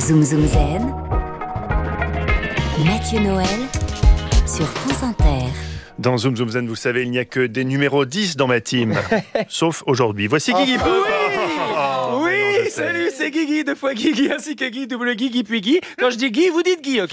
Zoom Zoom Zen, Mathieu Noël sur France Inter. Dans Zoom Zoom Zen, vous savez, il n'y a que des numéros 10 dans ma team. Sauf aujourd'hui. Voici Guigui Pop. Oui, salut, c'est Guigui, deux fois Guigui, ainsi que Guy, double Guigui, puis Guy. Quand je dis Guy, vous dites Guy, ok?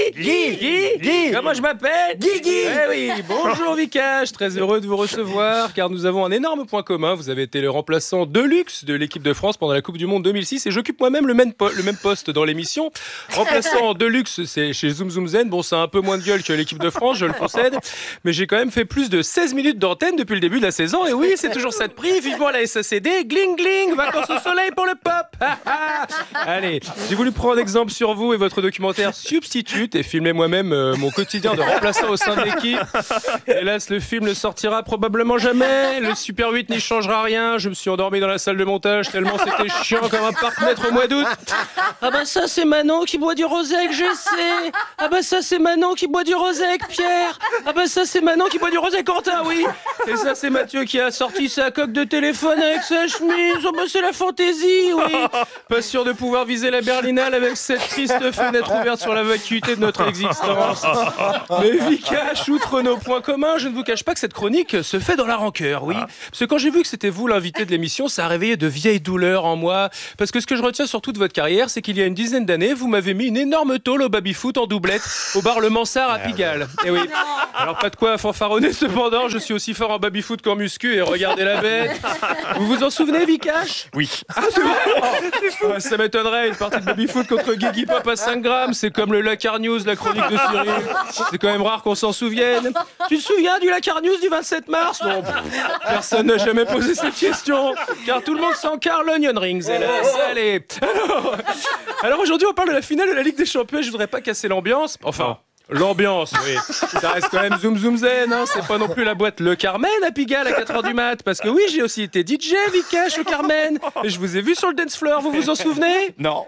Guy. Comment je m'appelle? Guigui. Eh oui, bonjour Vikash, très heureux de vous recevoir, car nous avons un énorme point commun. Vous avez été le remplaçant de luxe de l'équipe de France pendant la Coupe du Monde 2006, et j'occupe moi-même le même poste dans l'émission. Remplaçant de luxe, c'est chez Zoom Zoom Zen. Bon, ça a un peu moins de gueule que l'équipe de France, je le concède, mais j'ai quand même fait plus de 16 minutes d'antenne depuis le début de la saison, et oui, c'est toujours ça de prix. Vivement la SACD, gling gling, vacances au soleil pour le pop. Allez, j'ai voulu prendre exemple sur vous et votre documentaire Substitute et filmer moi-même mon quotidien de remplaçant au sein de l'équipe. Hélas, le film ne sortira probablement jamais. Le Super 8 n'y changera rien. Je me suis endormi dans la salle de montage tellement c'était chiant comme un parc-mètre au mois d'août. Ah bah ça c'est Manon qui boit du rosé avec Jessé. Ah bah ça c'est Manon qui boit du rosé avec Pierre. Ah bah ça c'est Manon qui boit du rosé avec Quentin, oui. Et ça c'est Mathieu qui a sorti sa coque de téléphone avec sa chemise. Oh bah c'est la fantaisie, oui. Pas sûr de pouvoir viser la Berlinale avec cette triste fenêtre ouverte sur la vacuité de notre existence. Mais Vikash, outre nos points communs, je ne vous cache pas que cette chronique se fait dans la rancœur, oui. Parce que quand j'ai vu que c'était vous l'invité de l'émission, ça a réveillé de vieilles douleurs en moi. Parce que ce que je retiens sur toute votre carrière, c'est qu'il y a une dizaine d'années, vous m'avez mis une énorme tôle au baby-foot en doublette au bar Le Mansart à Pigalle. Et oui. Alors pas de quoi fanfaronner cependant, je suis aussi fort en baby-foot qu'en muscu et regardez la bête. Vous vous en souvenez, Vikash? Oui. Ah, c'est vrai. Ah, ça m'étonnerait, une partie de baby-foot contre Guigui Pop à 5 grammes, c'est comme le Lacar News, la chronique de Cyril. C'est quand même rare qu'on s'en souvienne. Tu te souviens du Lacar News du 27 mars? Non, personne n'a jamais posé cette question, car tout le monde s'en carre l'Onion Rings, hélas. Allez. Alors aujourd'hui, on parle de la finale de la Ligue des Champions, je voudrais pas casser l'ambiance. Enfin... L'ambiance, oui. Ça reste quand même Zoom Zoom Zen, hein. C'est pas non plus la boîte Le Carmen à Pigalle à 4h du mat. Parce que oui, j'ai aussi été DJ, Vikash, au Carmen. Et je vous ai vu sur le dance floor, vous vous en souvenez? Non.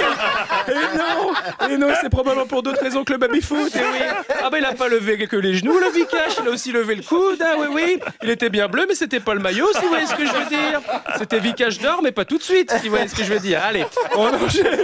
Et non, c'est probablement pour d'autres raisons que le baby-foot. Et oui. Ah bah il a pas levé que les genoux, le Vikash, il a aussi levé le coude, hein, oui. Il était bien bleu, mais c'était pas le maillot, si vous voyez ce que je veux dire. C'était Vikash d'or, mais pas tout de suite, si vous voyez ce que je veux dire. Allez, on enchaîne.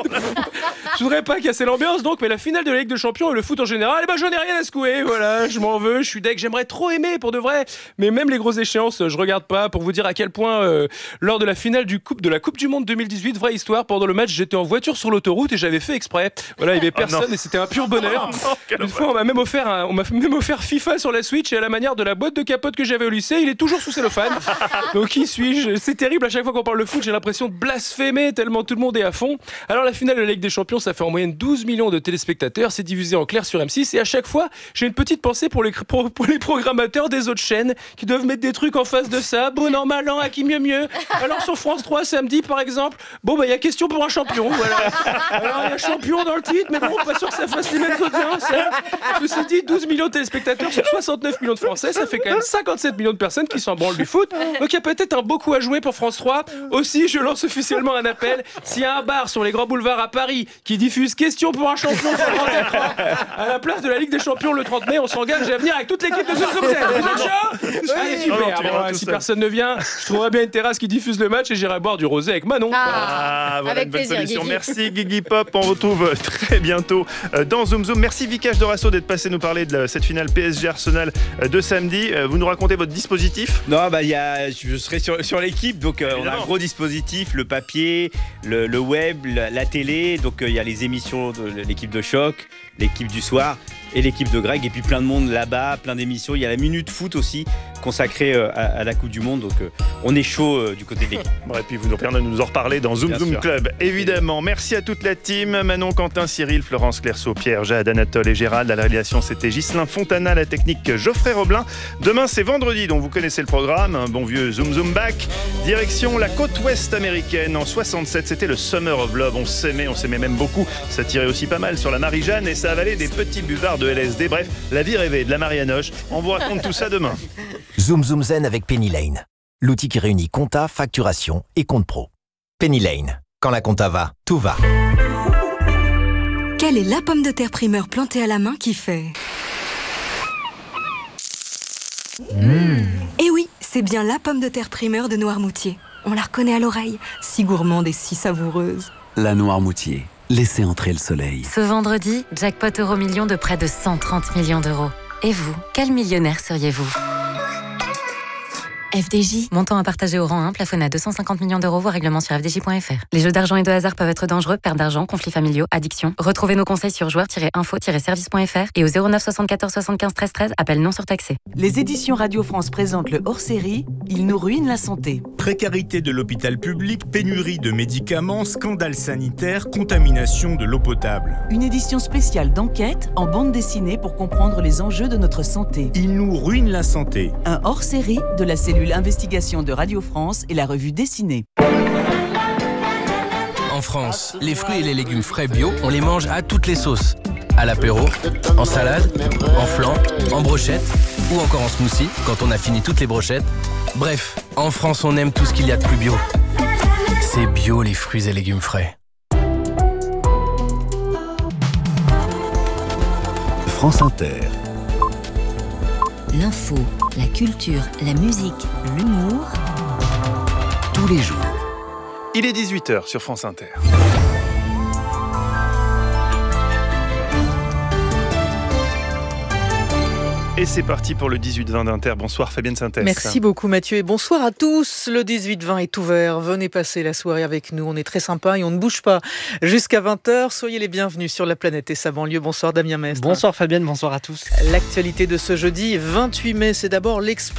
Je voudrais pas casser l'ambiance, donc, mais la finale de la Ligue des Champions et le foot en général, eh ben j'en ai rien à secouer, voilà, je m'en veux, je suis deg, j'aimerais trop aimer pour de vrai, mais même les grosses échéances, je regarde pas, pour vous dire à quel point, lors de la finale de la Coupe du Monde 2018, vraie histoire, pendant le match, j'étais en voiture sur l'autoroute et j'avais fait exprès. Voilà, il y avait personne et c'était un pur bonheur. Une fois, on m'a même offert FIFA sur la Switch et à la manière de la boîte de capote que j'avais au lycée, il est toujours sous cellophane. Donc qui suis-je? C'est terrible, à chaque fois qu'on parle de foot, j'ai l'impression de blasphémer tellement tout le monde est à fond. Alors la finale de la Ligue des Champions, ça fait en moyenne 12 millions de téléspectateurs, c'est divisé en clair sur M6 et à chaque fois, j'ai une petite pensée pour les programmateurs des autres chaînes qui doivent mettre des trucs en face de ça. Bon, normalement, à qui mieux. Alors sur France 3, samedi, par exemple, bon, bah, il y a question pour un champion, voilà. Alors, il y a champion dans le titre, mais bon, pas sûr que ça fasse les mêmes audiences. Hein. Ceci dit, 12 millions de téléspectateurs sur 69 millions de Français, ça fait quand même 57 millions de personnes qui s'en branlent du foot. Donc, il y a peut-être un beau coup à jouer pour France 3. Aussi, je lance officiellement un appel. S'il y a un bar sur les grands boulevards à Paris qui diffuse question pour un champion sur grand écran, à la place de la Ligue des Champions le 30 mai, on s'engage à venir avec toute l'équipe de Zoom Zoom Zen. Vous êtes chaud? Allez, super. Bon, si personne ne vient, je trouverai bien une terrasse qui diffuse le match et j'irai boire du rosé avec Manon. Voilà avec une bonne plaisir, solution. Guigui. Merci Guigui Pop. On retrouve très bientôt dans Zoom Zoom. Merci Vikash Dorasso d'être passé nous parler de cette finale PSG Arsenal de samedi. Vous nous racontez votre dispositif? Non, bah je serai sur l'équipe, donc on a un gros dispositif, le papier, le web, la télé, donc il y a les émissions de l'équipe de choc, l'équipe du soir et l'équipe de Greg, et puis plein de monde là-bas, plein d'émissions. Il y a la Minute Foot aussi, consacrée à la Coupe du Monde, donc on est chaud du côté de l'équipe. Bon, et puis vous nous permettez de nous en reparler dans Zoom Bien Zoom sûr. Club, évidemment. Merci à toute la team, Manon, Quentin, Cyril, Florence, Clerceau, Pierre, Jade, Anatole et Gérald. À la réalisation, c'était Ghislain Fontana, la technique Geoffrey Roblin. Demain, c'est vendredi, donc vous connaissez le programme, un bon vieux Zoom Zoom Back. Direction la côte ouest américaine. En 67, c'était le Summer of Love. On s'aimait même beaucoup. Ça tirait aussi pas mal sur la Marie-Jeanne et ça avalait des petits buvards de LSD. Bref, la vie rêvée de la Marianoche. On vous raconte tout ça demain. Zoom Zoom Zen avec Penny Lane, l'outil qui réunit compta, facturation et compte pro. Penny Lane, quand la compta va, tout va. Quelle est la pomme de terre primeur plantée à la main qui fait Eh oui, c'est bien la pomme de terre primeur de Noirmoutier. On la reconnaît à l'oreille, si gourmande et si savoureuse. La Noirmoutier, laissez entrer le soleil. Ce vendredi, jackpot euro-million de près de 130 millions d'euros. Et vous, quel millionnaire seriez-vous ? FDJ. Montant à partager au rang 1, plafonné à 250 millions d'euros, voire règlement sur fdj.fr. Les jeux d'argent et de hasard peuvent être dangereux, perte d'argent, conflits familiaux, addiction. Retrouvez nos conseils sur joueurs-info-service.fr et au 09 74 75 13 13, appel non surtaxé. Les éditions Radio France présentent le hors-série « Il nous ruine la santé ». Précarité de l'hôpital public, pénurie de médicaments, scandale sanitaire, contamination de l'eau potable. Une édition spéciale d'enquête en bande dessinée pour comprendre les enjeux de notre santé. Il nous ruine la santé. Un hors-série de la cellule Investigation de Radio France et la revue dessinée. En France, les fruits et les légumes frais bio, on les mange à toutes les sauces. À l'apéro, en salade, en flan, en brochette ou encore en smoothie quand on a fini toutes les brochettes. Bref, en France, on aime tout ce qu'il y a de plus bio. C'est bio les fruits et légumes frais. France Inter. L'info, la culture, la musique, l'humour. Tous les jours. Il est 18h sur France Inter. Et c'est parti pour le 18-20 d'Inter. Bonsoir Fabienne Synthèse. Merci beaucoup Mathieu et bonsoir à tous. Le 18-20 est ouvert. Venez passer la soirée avec nous. On est très sympa et on ne bouge pas jusqu'à 20h. Soyez les bienvenus sur La Planète et sa banlieue. Bonsoir Damien Mestre. Bonsoir Fabienne, bonsoir à tous. L'actualité de ce jeudi 28 mai, c'est d'abord l'explosion